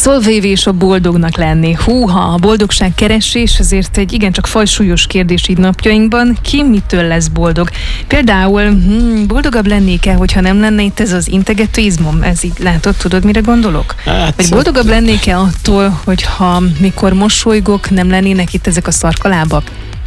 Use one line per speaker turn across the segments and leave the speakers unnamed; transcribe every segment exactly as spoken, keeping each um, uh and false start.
szolvévés a boldognak lenni. Húha, a boldogság keresés azért egy igencsak fajsúlyos kérdés így napjainkban. Ki mitől lesz boldog? Például hmm, boldogabb lennék-e, hogyha nem lenne itt ez az integető izmom? Ez így látod, tudod, mire gondolok?
Hát,
Vagy boldogabb lennék-e attól, hogyha mikor mosolygok, nem lennének itt ezek a szarkalábak?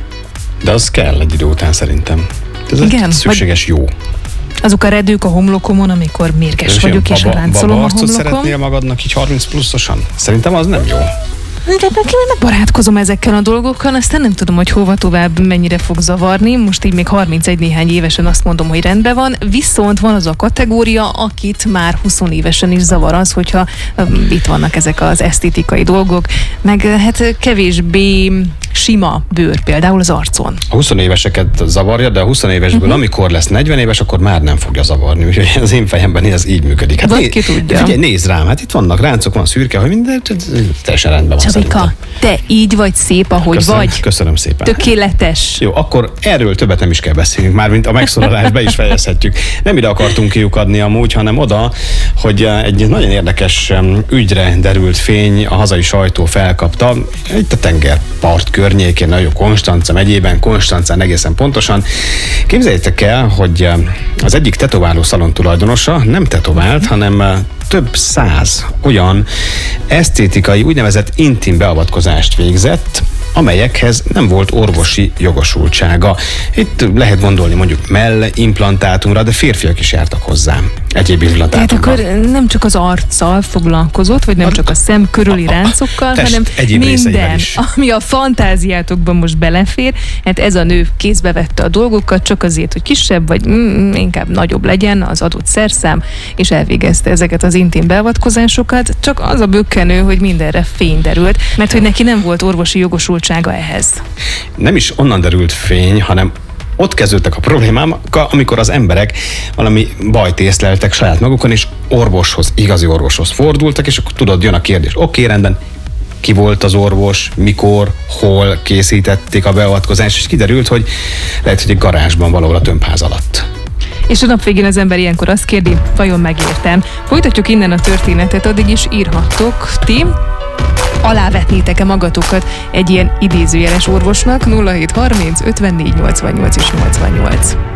De az kell egy idő után szerintem. Ez
Igen,
szükséges jó.
Azok a redők a homlokomon, amikor mérges
És
vagyok, és
baba,
ráncolom a
babaarcot
homlokom.
szeretnél magadnak így harminc pluszosan? Szerintem az nem jó.
De meg barátkozom ezekkel a dolgokkal, aztán nem tudom, hogy hova tovább mennyire fog zavarni. Most így még harmincegy néhány évesen azt mondom, hogy rendben van, viszont van az a kategória, akit már húsz évesen is zavar az, hogyha um, itt vannak ezek az esztétikai dolgok, meg hát kevésbé sima bőr például az arcon.
A húsz éveseket zavarja, de a húsz évesből, uh-huh. amikor lesz negyven éves, akkor már nem fogja zavarni. Úgyhogy az én fejemben ez így működik. Hát
Vagy
né-
ki tudja.
Figyelj, nézd rám, hát itt vannak ráncok, van szürke, hogy minden teljesen rendben van.
Csabika, te így vagy szép, ahogy
köszönöm,
vagy.
Köszönöm szépen.
Tökéletes.
Jó, akkor erről többet nem is kell beszélnünk, mármint a megszólalást be is fejezhetjük. Nem ide akartunk kiukadni amúgy, hanem oda, hogy egy nagyon érdekes ügyre derült fény, a hazai sajtó felkapta, itt a tengerpart környékén, nagyon Konstanca megyében, Konstancán egészen pontosan. Képzeljétek el, hogy az egyik tetováló szalon tulajdonosa nem tetovált, hanem több száz olyan esztétikai, úgynevezett intim beavatkozást végzett, amelyekhez nem volt orvosi jogosultsága. Itt lehet gondolni mondjuk mellimplantátumra, de férfiak is jártak hozzá egyéb implantátumra.
Tehát akkor nem csak az arccal foglalkozott, vagy nem a, csak a szem körüli a, ráncokkal,
test
hanem minden,
is.
ami a fantáziátokban most belefér. Hát ez a nő kézbe vette a dolgokat, csak azért, hogy kisebb, vagy mm, inkább nagyobb legyen az adott szerszám, és elvégezte ezeket az intim beavatkozásokat. Csak az a bökkenő, hogy mindenre fény derült, mert hogy neki nem volt orvosi jogosultsága ehhez.
Nem is onnan derült fény, hanem ott kezdődtek a problémák, amikor az emberek valami bajt észleltek saját magukon, és orvoshoz, igazi orvoshoz fordultak, és akkor tudod, jön a kérdés. Oké, okay, rendben, ki volt az orvos, mikor, hol készítették a beavatkozást, és kiderült, hogy lehet, hogy egy garázsban valahol a tömbház alatt.
És a nap végén az ember ilyenkor azt kérdi, vajon megértem. Folytatjuk innen a történetet, addig is írhattok ti. Alávetnétek-e magatokat egy ilyen idézőjeles orvosnak? nulla hét harminc ötvennégy nyolcvannyolc és nyolcvannyolc.